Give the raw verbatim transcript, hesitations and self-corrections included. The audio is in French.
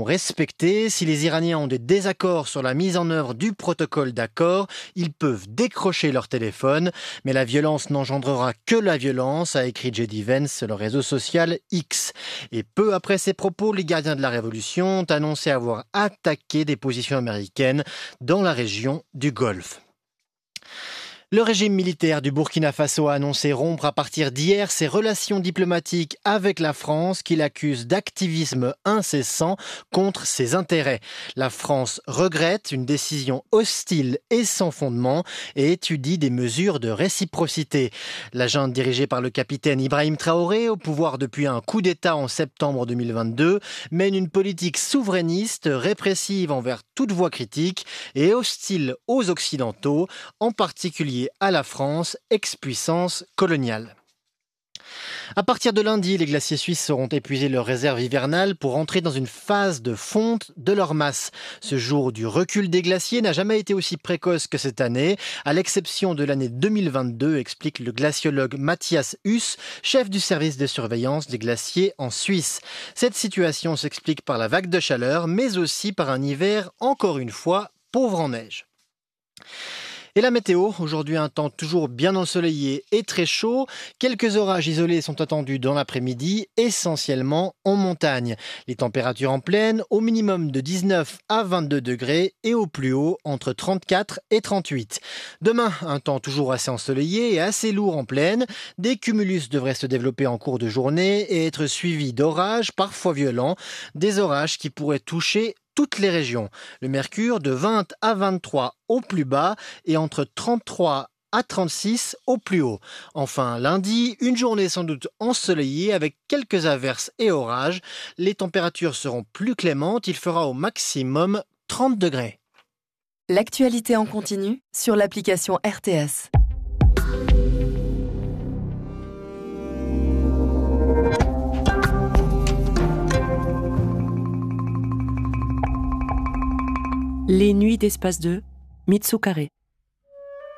respectées. Si les Iraniens ont des désaccords sur la mise en œuvre du protocole d'accord, ils peuvent décrocher leur téléphone. Mais la violence n'engendrera que la violence, a écrit J D Vance sur le réseau social X. Et peu après ces propos, les gardiens de la révolution ont annoncé avoir attaqué des positions américaines dans la région du Golfe. Le régime militaire du Burkina Faso a annoncé rompre à partir d'hier ses relations diplomatiques avec la France qu'il accuse d'activisme incessant contre ses intérêts. La France regrette une décision hostile et sans fondement et étudie des mesures de réciprocité. La junte dirigée par le capitaine Ibrahim Traoré, au pouvoir depuis un coup d'État en septembre deux mille vingt-deux, mène une politique souverainiste, répressive envers toute voix critique et hostile aux Occidentaux, en particulier à la France, ex-puissance coloniale. À partir de lundi, les glaciers suisses auront épuisé leurs réserves hivernales pour entrer dans une phase de fonte de leur masse. Ce jour du recul des glaciers n'a jamais été aussi précoce que cette année, à l'exception de l'année deux mille vingt-deux, explique le glaciologue Matthias Huss, chef du service de surveillance des glaciers en Suisse. Cette situation s'explique par la vague de chaleur, mais aussi par un hiver, encore une fois, pauvre en neige. Et la météo, aujourd'hui un temps toujours bien ensoleillé et très chaud. Quelques orages isolés sont attendus dans l'après-midi, essentiellement en montagne. Les températures en plaine, au minimum de dix-neuf à vingt-deux degrés et au plus haut entre trente-quatre et trente-huit. Demain, un temps toujours assez ensoleillé et assez lourd en plaine. Des cumulus devraient se développer en cours de journée et être suivis d'orages, parfois violents. Des orages qui pourraient toucher toutes les régions. Le mercure de vingt à vingt-trois au plus bas et entre trente-trois à trente-six au plus haut. Enfin, lundi, une journée sans doute ensoleillée avec quelques averses et orages. Les températures seront plus clémentes, il fera au maximum trente degrés. L'actualité en continu sur l'application R T S. Les nuits d'Espace deux, Mitsukare.